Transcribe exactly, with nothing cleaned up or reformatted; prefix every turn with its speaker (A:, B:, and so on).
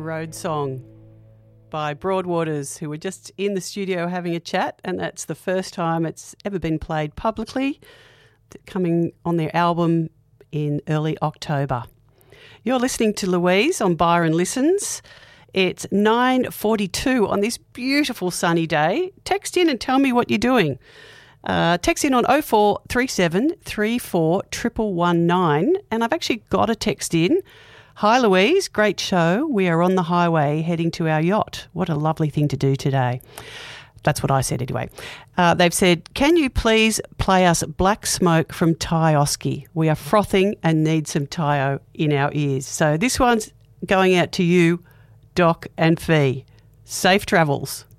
A: Road Song by Broadwaters, who were just in the studio having a chat, and that's the first time it's ever been played publicly, coming on their album in early October. You're listening to Louise on Byron Listens. It's nine forty-two on this beautiful sunny day. Text in and tell me what you're doing. Uh, text in on oh four three seven, three four one one one nine, and I've actually got a text in. Hi Louise, great show. We are on the highway heading to our yacht. What a lovely thing to do today. That's what I said anyway. Uh, they've said, can you please play us Black Smoke from Ty Oski? We are frothing and need some Tayo in our ears. So this one's going out to you, Doc and Fee. Safe travels.